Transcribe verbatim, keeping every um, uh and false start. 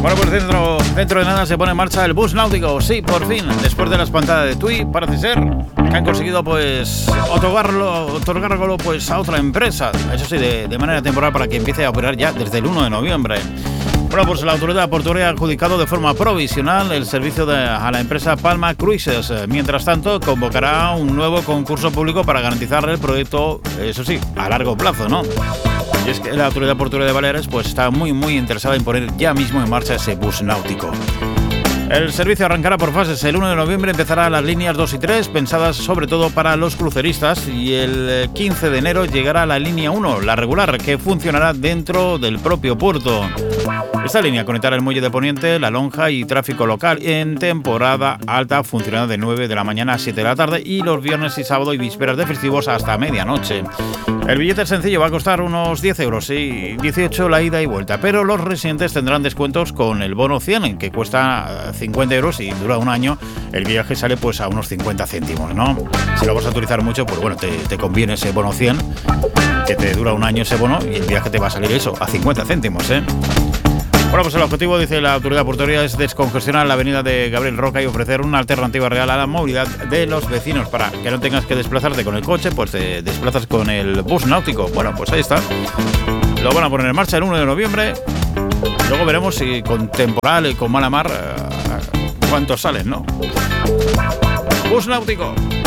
Bueno, pues dentro, dentro de nada se pone en marcha el bus náutico. Sí, por fin, después de la espantada de TUI, parece ser que han conseguido pues otorgarlo, otorgarlo pues a otra empresa. Eso sí, de, de manera temporal para que empiece a operar ya desde el uno de noviembre. Bueno, pues la autoridad portuaria ha adjudicado de forma provisional el servicio de, a la empresa Palma Cruises. Mientras tanto, convocará un nuevo concurso público para garantizar el proyecto, eso sí, a largo plazo, ¿no? Y es que la autoridad portuaria de Baleares pues está muy muy interesada en poner ya mismo en marcha ese bus náutico. El servicio arrancará por fases. El uno de noviembre empezará las líneas dos y tres, pensadas sobre todo para los cruceristas, y el quince de enero llegará la línea uno, la regular, que funcionará dentro del propio puerto. Esta línea conectará el muelle de Poniente, La Lonja y tráfico local. En temporada alta funcionará de nueve de la mañana a siete de la tarde y los viernes y sábado y vísperas de festivos hasta medianoche. El billete sencillo va a costar unos diez euros y dieciocho la ida y vuelta, pero los residentes tendrán descuentos con el bono cien, que cuesta cincuenta euros y dura un año. El viaje sale pues a unos cincuenta céntimos, ¿no? Si lo vas a utilizar mucho, pues bueno, te, te conviene ese bono cien, que te dura un año ese bono y el viaje te va a salir eso, a cincuenta céntimos, ¿eh? Bueno, pues el objetivo, dice la autoridad portuaria, es descongestionar la avenida de Gabriel Roca y ofrecer una alternativa real a la movilidad de los vecinos para que no tengas que desplazarte con el coche, pues te desplazas con el bus náutico. Bueno, pues ahí está. Lo van a poner en marcha el uno de noviembre. Luego veremos si con temporal y con mala mar cuántos salen, ¿no? Bus náutico.